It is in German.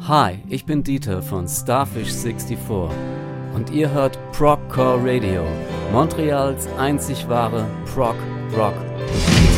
Hi, ich bin Dieter von Starfish64 und ihr hört Progcore Radio, Montreals einzig wahre Prog Rock.